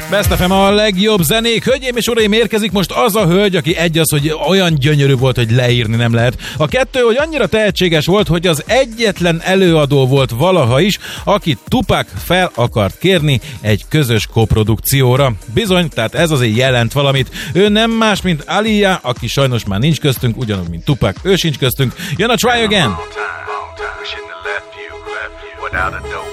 Best FM a legjobb zenék. Hölgyeim és uraim, érkezik most az a hölgy, aki egy az, hogy olyan gyönyörű volt, hogy leírni nem lehet. A kettő, hogy annyira tehetséges volt, hogy az egyetlen előadó volt valaha is, akit Tupac fel akart kérni egy közös koprodukcióra. Bizony, tehát ez azért jelent valamit. Ő nem más, mint Aaliyah, aki sajnos már nincs köztünk, ugyanúgy, mint Tupac, ő sincs köztünk. Jön a Try Again!